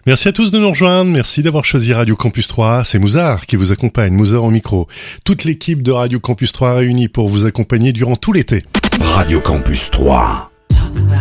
Merci à tous de nous rejoindre, merci d'avoir choisi Radio Campus 3, c'est Mouzar qui vous accompagne, Mouzar au micro. Toute l'équipe de Radio Campus 3 réunie pour vous accompagner durant tout l'été. Radio Campus 3.